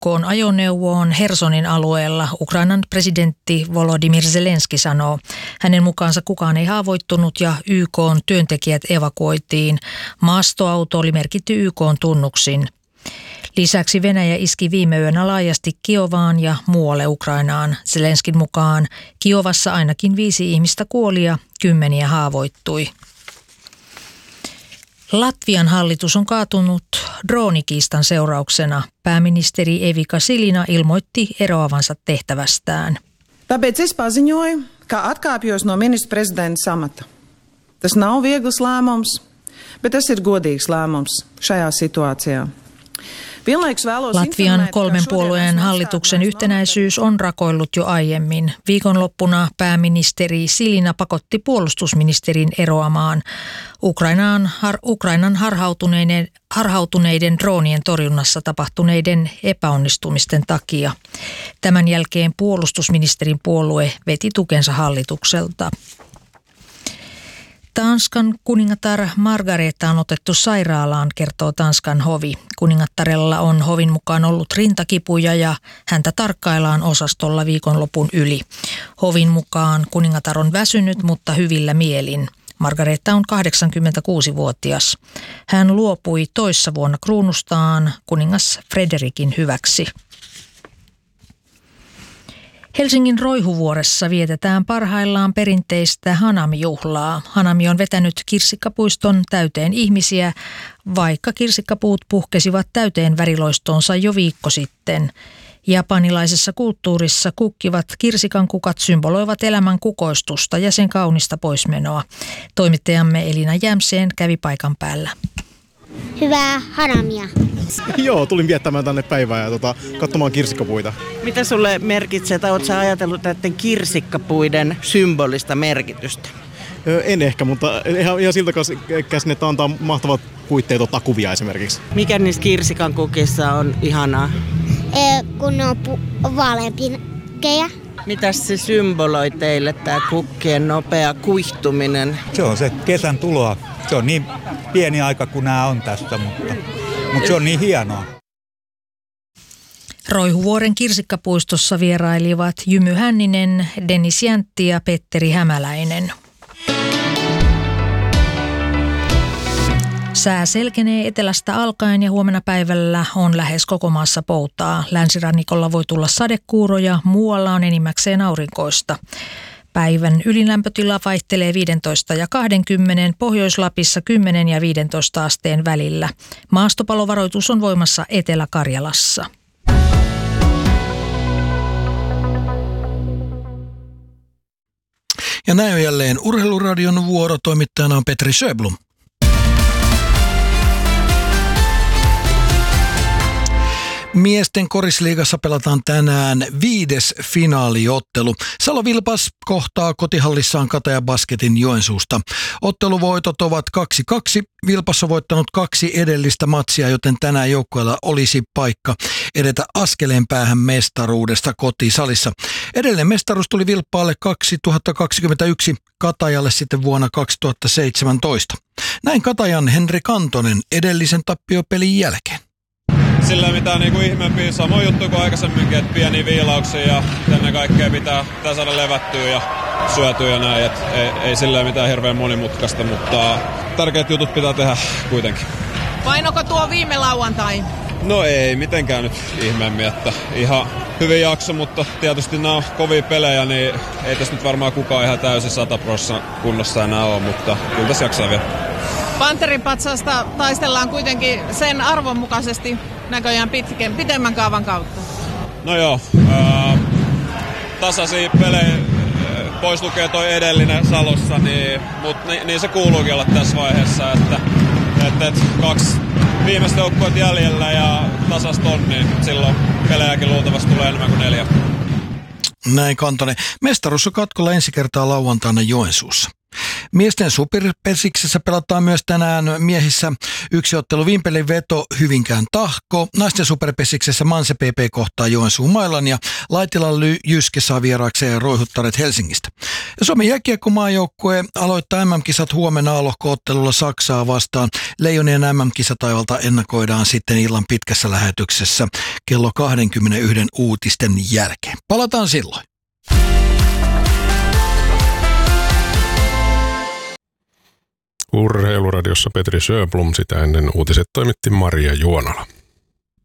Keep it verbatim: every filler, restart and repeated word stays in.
aukkoon ajoneuvoon Hersonin alueella, Ukrainan presidentti Volodymyr Zelenski sanoo. Hänen mukaansa kukaan ei haavoittunut ja Y K:n työntekijät evakuoitiin. Maastoauto oli merkitty Y K:n tunnuksin. Lisäksi Venäjä iski viime yönä laajasti Kiovaan ja muualle Ukrainaan. Zelenskin mukaan Kiovassa ainakin viisi ihmistä kuoli ja kymmeniä haavoittui. Latvian hallitus on kaatunut droonikiistan seurauksena. Pääministeri Evika Silina ilmoitti eroavansa tehtävästään. Tāpēc es paziņoju, ka atkāpjos no ministra prezidenta amata. Tas nav viegls lēmums, bet tas ir godīgs lēmums šajā situācijā. Latvian kolmen puolueen hallituksen yhtenäisyys on rakoillut jo aiemmin. Viikonloppuna pääministeri Silina pakotti puolustusministerin eroamaan Ukrainaan, har, Ukrainan harhautuneiden, harhautuneiden droonien torjunnassa tapahtuneiden epäonnistumisten takia. Tämän jälkeen puolustusministerin puolue veti tukensa hallitukselta. Tanskan kuningatar Margareta on otettu sairaalaan, kertoo Tanskan hovi. Kuningattarella on hovin mukaan ollut rintakipuja ja häntä tarkkaillaan osastolla viikonlopun yli. Hovin mukaan kuningatar on väsynyt, mutta hyvillä mielin. Margareta on kahdeksankymmentäkuusivuotias. Hän luopui toissa vuonna kruunustaan kuningas Frederikin hyväksi. Helsingin Roihuvuoressa vietetään parhaillaan perinteistä Hanami-juhlaa. Hanami on vetänyt kirsikkapuiston täyteen ihmisiä, vaikka kirsikkapuut puhkesivat täyteen väriloistonsa jo viikko sitten. Japanilaisessa kulttuurissa kukkivat kirsikan kukat symboloivat elämän kukoistusta ja sen kaunista poismenoa. Toimittajamme Elina Jämseen kävi paikan päällä. Hyvää Hanamia. Joo, tulin viettämään tänne päivää ja tota, katsomaan kirsikkapuita. Mitä sulle merkitsee, tai ootko sä ajatellut näiden kirsikkapuiden symbolista merkitystä? En ehkä, mutta ihan, ihan siltä käsin, että antaa mahtavat puitteet ottaa kuvia esimerkiksi. Mikä niissä kirsikan kukissa on ihanaa? Ee, kun ne on pu- vaaleanpinkkejä. Mitäs se symboloi teille, tämä kukkien nopea kuihtuminen? Se on se kesän tuloa. Se on niin pieni aika kuin nämä on tästä, mutta, mutta se on niin hienoa. Roihuvuoren kirsikkapuistossa vierailivat Jymy Hänninen, Dennis Jäntti ja Petteri Hämäläinen. Sää selkenee etelästä alkaen ja huomenna päivällä on lähes koko maassa poutaa. Länsirannikolla voi tulla sadekuuroja, muualla on enimmäkseen aurinkoista. Päivän ylilämpötila vaihtelee viisitoista ja kaksikymmentä, Pohjois-Lapissa kymmenen ja viisitoista asteen välillä. Maastopalovaroitus on voimassa Etelä-Karjalassa. Ja näin on jälleen Urheiluradion vuoro. Toimittajana on Petri Sjöblom. Miesten korisliigassa pelataan tänään viides finaaliottelu. Salo Vilpas kohtaa kotihallissaan Kataja Basketin Joensuusta. Otteluvoitot ovat kaksi kaksi. Vilpas on voittanut kaksi edellistä matsia, joten tänään joukkueella olisi paikka edetä askeleen päähän mestaruudesta kotisalissa. Edellinen mestaruus tuli Vilppaalle kaksituhattakaksikymmentäyksi, Katajalle sitten vuonna kaksituhattaseitsemäntoista. Näin Katajan Henri Kantonen edellisen tappiopelin jälkeen. Sillä ei mitään niinku ihmeempiä, samoin juttu kuin aikaisemminkin, että pieniä viilauksia ja ennen kaikkea pitää, pitää saada levättyä ja syötyä ja näin. Et ei, ei sillä mitään hirveän monimutkaista, mutta tärkeät jutut pitää tehdä kuitenkin. Painoko tuo viime lauantai? No ei mitenkään nyt ihmeemmin, että ihan hyvin jakso, mutta tietysti nämä on kovia pelejä, niin ei tässä nyt varmaan kukaan ihan täysin sata prosenttia kunnossa enää ole, mutta kyllä tässä jaksaa vielä. Panterin patsasta taistellaan kuitenkin sen arvon mukaisesti näköjään pitkän, pitemmän kaavan kautta. No joo, ää, tasaisia pelejä, pois lukee toi edellinen Salossa, niin, mutta niin, niin se kuuluukin olla tässä vaiheessa, että et, et kaksi viimeistä joukkueet jäljellä ja tasasta on, niin silloin pelejäkin luultavasti tulee enemmän kuin neljä. Näin Kantonen. Mestaruus on katkolla ensi kertaa lauantaina Joensuussa. Miesten superpesiksessä pelataan myös tänään miehissä yksi ottelu Vimpelin Veto Hyvinkään Tahko. Naisten superpesiksessä Manse P P kohtaa Joensuun Mailan ja Laitilan Jyske saa vieraakseen Roihuttaret Helsingistä. Ja Suomen jääkiekkomaajoukkue aloittaa M M-kisat huomenna A-lohko-ottelulla Saksaa vastaan. Leijonien M M-kisataivalta ennakoidaan sitten illan pitkässä lähetyksessä kello kaksikymmentäyksi uutisten jälkeen. Palataan silloin. Urheiluradiossa Petri Sjöblom, sitä ennen uutiset toimitti Maria Juonala.